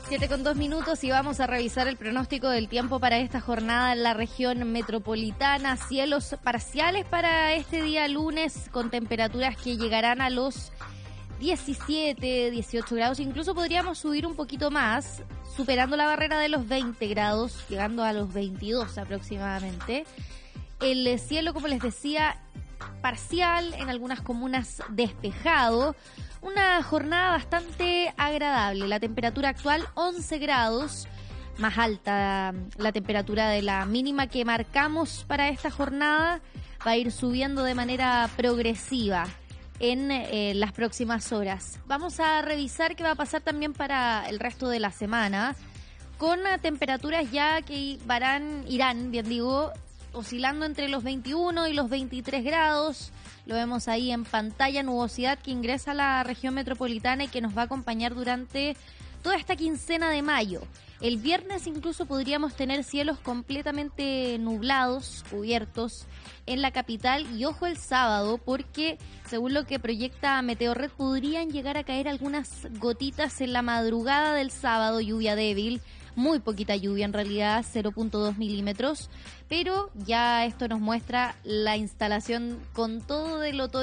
7:02 y vamos a revisar el pronóstico del tiempo para esta jornada en la región metropolitana. Cielos parciales para este día lunes con temperaturas que llegarán a los 17, 18 grados. Incluso podríamos subir un poquito más, superando la barrera de los 20 grados, llegando a los 22 aproximadamente. El cielo, como les decía, parcial, en algunas comunas despejado. Una jornada bastante agradable. La temperatura actual 11 grados, más alta la temperatura de la mínima que marcamos para esta jornada. Va a ir subiendo de manera progresiva en las próximas horas. Vamos a revisar qué va a pasar también para el resto de la semana, con temperaturas ya que irán, bien digo, oscilando entre los 21 y los 23 grados. Lo vemos ahí en pantalla, nubosidad que ingresa a la región metropolitana y que nos va a acompañar durante toda esta quincena de mayo. El viernes incluso podríamos tener cielos completamente nublados, cubiertos en la capital. Y ojo el sábado, porque según lo que proyecta Meteorred, podrían llegar a caer algunas gotitas en la madrugada del sábado, lluvia débil. Muy poquita lluvia en realidad, 0.2 milímetros, pero ya esto nos muestra la instalación con todo del otoño.